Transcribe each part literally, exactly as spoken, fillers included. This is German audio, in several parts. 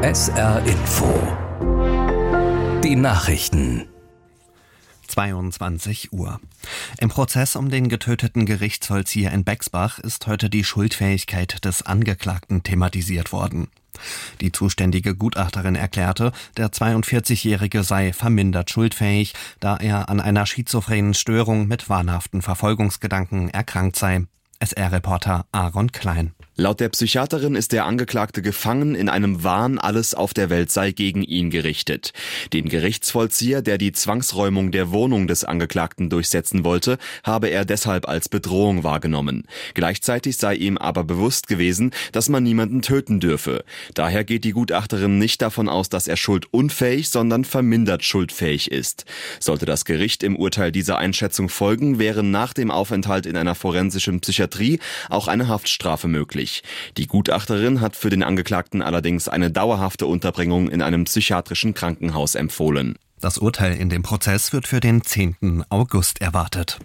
S R Info. Die Nachrichten. zweiundzwanzig Uhr. Im Prozess um den getöteten Gerichtsvollzieher in Bexbach ist heute die Schuldfähigkeit des Angeklagten thematisiert worden. Die zuständige Gutachterin erklärte, der zweiundvierzigjährige sei vermindert schuldfähig, da er an einer schizophrenen Störung mit wahnhaften Verfolgungsgedanken erkrankt sei. S R-Reporter Aaron Klein. Laut der Psychiaterin ist der Angeklagte gefangen in einem Wahn, alles auf der Welt sei gegen ihn gerichtet. Den Gerichtsvollzieher, der die Zwangsräumung der Wohnung des Angeklagten durchsetzen wollte, habe er deshalb als Bedrohung wahrgenommen. Gleichzeitig sei ihm aber bewusst gewesen, dass man niemanden töten dürfe. Daher geht die Gutachterin nicht davon aus, dass er schuldunfähig, sondern vermindert schuldfähig ist. Sollte das Gericht im Urteil dieser Einschätzung folgen, wäre nach dem Aufenthalt in einer forensischen Psychiatrie auch eine Haftstrafe möglich. Die Gutachterin hat für den Angeklagten allerdings eine dauerhafte Unterbringung in einem psychiatrischen Krankenhaus empfohlen. Das Urteil in dem Prozess wird für den zehnten August erwartet.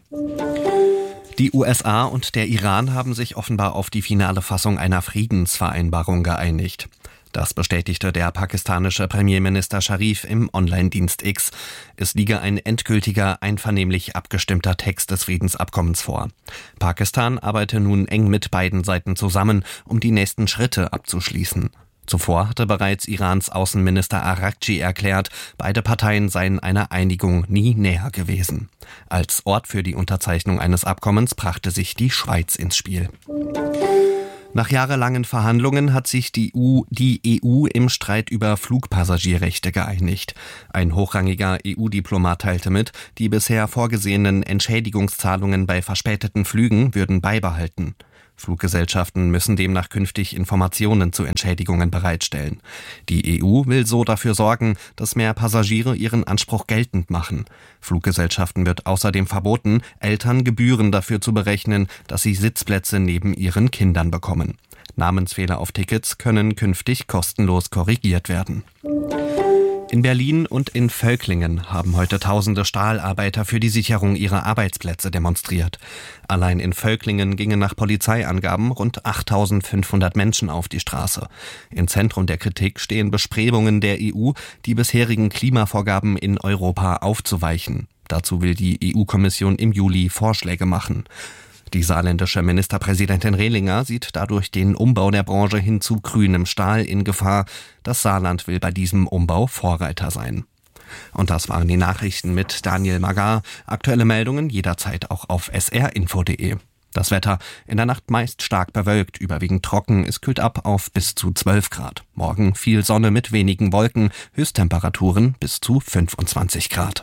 Die U S A und der Iran haben sich offenbar auf die finale Fassung einer Friedensvereinbarung geeinigt. Das bestätigte der pakistanische Premierminister Sharif im Online-Dienst X. Es liege ein endgültiger, einvernehmlich abgestimmter Text des Friedensabkommens vor. Pakistan arbeite nun eng mit beiden Seiten zusammen, um die nächsten Schritte abzuschließen. Zuvor hatte bereits Irans Außenminister Araghchi erklärt, beide Parteien seien einer Einigung nie näher gewesen. Als Ort für die Unterzeichnung eines Abkommens brachte sich die Schweiz ins Spiel. Nach jahrelangen Verhandlungen hat sich die, U, die E U im Streit über Flugpassagierrechte geeinigt. Ein hochrangiger E U-Diplomat teilte mit, die bisher vorgesehenen Entschädigungszahlungen bei verspäteten Flügen würden beibehalten. Fluggesellschaften müssen demnach künftig Informationen zu Entschädigungen bereitstellen. Die E U will so dafür sorgen, dass mehr Passagiere ihren Anspruch geltend machen. Fluggesellschaften wird außerdem verboten, Eltern Gebühren dafür zu berechnen, dass sie Sitzplätze neben ihren Kindern bekommen. Namensfehler auf Tickets können künftig kostenlos korrigiert werden. In Berlin und in Völklingen haben heute tausende Stahlarbeiter für die Sicherung ihrer Arbeitsplätze demonstriert. Allein in Völklingen gingen nach Polizeiangaben rund achttausendfünfhundert Menschen auf die Straße. Im Zentrum der Kritik stehen Bestrebungen der E U, die bisherigen Klimavorgaben in Europa aufzuweichen. Dazu will die E U-Kommission im Juli Vorschläge machen. Die saarländische Ministerpräsidentin Rehlinger sieht dadurch den Umbau der Branche hin zu grünem Stahl in Gefahr. Das Saarland will bei diesem Umbau Vorreiter sein. Und das waren die Nachrichten mit Daniel Magar. Aktuelle Meldungen jederzeit auch auf s r info punkt d e. Das Wetter in der Nacht meist stark bewölkt, überwiegend trocken, es kühlt ab auf bis zu zwölf Grad. Morgen viel Sonne mit wenigen Wolken, Höchsttemperaturen bis zu fünfundzwanzig Grad.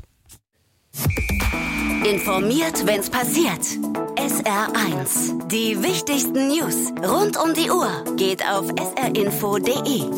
Informiert, wenn's passiert. S R eins. Die wichtigsten News rund um die Uhr geht auf s r info punkt d e.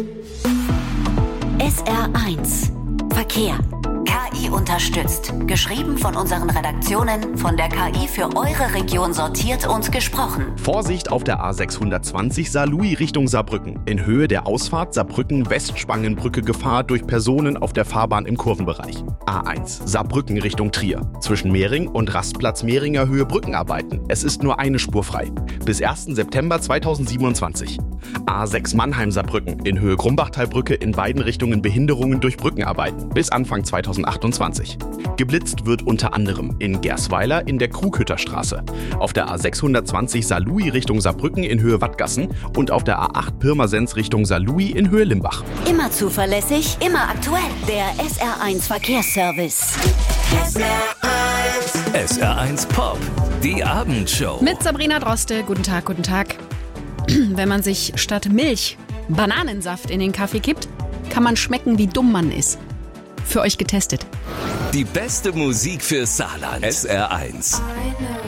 S R eins. Verkehr. K I unterstützt. Geschrieben von unseren Redaktionen, von der K I für eure Region sortiert und gesprochen. Vorsicht auf der A sechshundertzwanzig Saarlouis Richtung Saarbrücken. In Höhe der Ausfahrt Saarbrücken-Westspangenbrücke Gefahr durch Personen auf der Fahrbahn im Kurvenbereich. A eins Saarbrücken Richtung Trier. Zwischen Mehring und Rastplatz Mehringer Höhe Brückenarbeiten. Es ist nur eine Spur frei. Bis ersten September zweitausendsiebenundzwanzig. A sechs Mannheim-Saarbrücken. In Höhe Grumbachtalbrücke in beiden Richtungen Behinderungen durch Brückenarbeiten. Bis Anfang zweitausendachtundzwanzig. Geblitzt wird unter anderem in Gersweiler in der Krughütterstraße, auf der A sechshundertzwanzig Saarlouis Richtung Saarbrücken in Höhe Wattgassen und auf der A acht Pirmasens Richtung Saarlouis in Höhe Limbach. Immer zuverlässig, immer aktuell. Der S R eins Verkehrsservice. S R eins. S R eins Pop. Die Abendshow. Mit Sabrina Droste. Guten Tag, guten Tag. Wenn man sich statt Milch Bananensaft in den Kaffee kippt, kann man schmecken, wie dumm man ist. Für euch getestet. Die beste Musik für Saarland. S R eins.